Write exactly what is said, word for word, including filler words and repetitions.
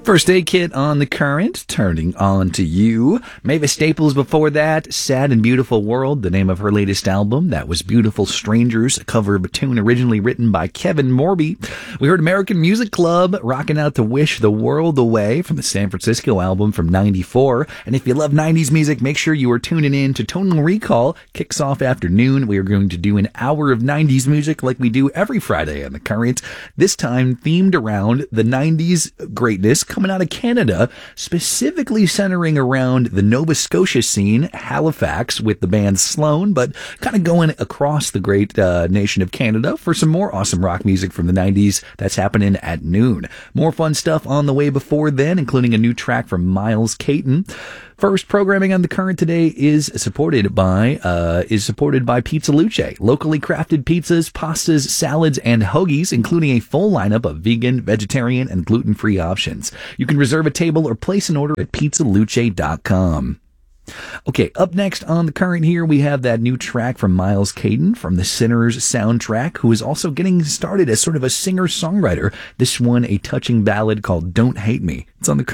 First Aid Kit on The Current, Turning On To You. Mavis Staples before that, Sad and Beautiful World, the name of her latest album. That was Beautiful Strangers, a cover of a tune originally written by Kevin Morby. We heard American Music Club rocking out to Wish the World Away from the San Francisco album from ninety-four. And if you love nineties music, make sure you are tuning in to Tonal Recall. Kicks off afternoon. We are going to do an hour of nineties music like we do every Friday on The Current. This time themed around the nineties greatness coming out of Canada, specifically centering around the Nova Scotia scene, Halifax, with the band Sloan, but kind of going across the great uh, nation of Canada for some more awesome rock music from the nineties. That's happening at noon. More fun stuff on the way before then, including a new track from Miles Caton. First, programming on The Current today is supported by uh, is supported by Pizza Luce, locally crafted pizzas, pastas, salads, and hoagies, including a full lineup of vegan, vegetarian, and gluten-free options. You can reserve a table or place an order at pizza luce dot com. Okay, up next on The Current here, we have that new track from Miles Caton from the Sinners soundtrack, who is also getting started as sort of a singer-songwriter. This one, a touching ballad called Don't Hate Me. It's on The